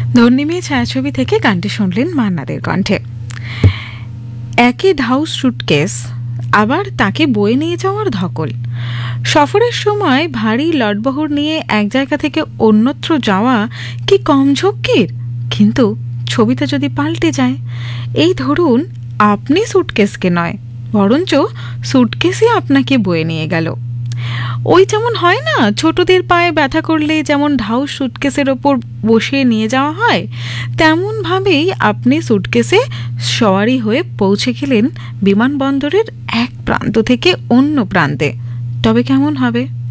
ধন্যী মেয়ে ছায়াছবি থেকে গানটি শুনলেন মান্নাদের কণ্ঠে। একই ঢাউ সুটকেস, আবার তাকে বয়ে নিয়ে যাওয়ার ধকল। সফরের সময় ভারী লটবহর নিয়ে এক জায়গা থেকে অন্যত্র যাওয়া কি কম ঝক্কির? কিন্তু ছবিটা যদি পাল্টে যায়, এই ধরুন আপনি সুটকেসকে নয়, বরঞ্চ সুটকেসই আপনাকে বয়ে নিয়ে গেল। ওই যেমন হয় না, ছোটদের পায়ে ব্যথা করলে যেমন ঢাউ সুটকেসের ওপর বসিয়ে নিয়ে যাওয়া হয়, তেমনভাবেই আপনি সুটকেসে সওয়ারি হয়ে পৌঁছে গেলেন বিমানবন্দরের এক প্রান্ত থেকে অন্য প্রান্তে। তবে কেমন হবে?